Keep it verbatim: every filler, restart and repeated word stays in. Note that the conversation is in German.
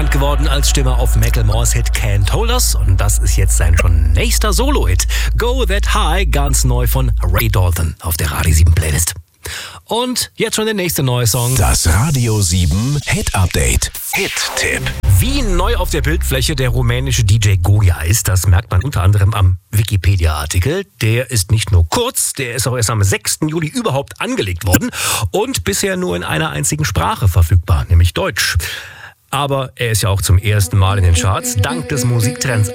bekannt geworden als Stimme auf Macklemores Hit Can't Hold Us. Und das ist jetzt sein schon nächster Solo-Hit. Go That High, ganz neu von Ray Dalton auf der Radio sieben Playlist. Und jetzt schon der nächste neue Song. Das Radio sieben Hit Update. Hit-Tipp. Wie neu auf der Bildfläche der rumänische D J Goya ist, das merkt man unter anderem am Wikipedia-Artikel. Der ist nicht nur kurz, der ist auch erst am sechsten Juli überhaupt angelegt worden und bisher nur in einer einzigen Sprache verfügbar, nämlich Deutsch. Aber er ist ja auch zum ersten Mal in den Charts, dank des Musiktrends